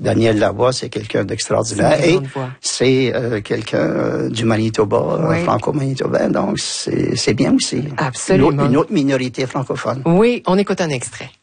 Daniel Lavoie, c'est quelqu'un d'extraordinaire. Et c'est quelqu'un du Manitoba, franco-manitobain, donc c'est bien aussi. Absolument. Une autre minorité francophone. Oui, on écoute un extrait.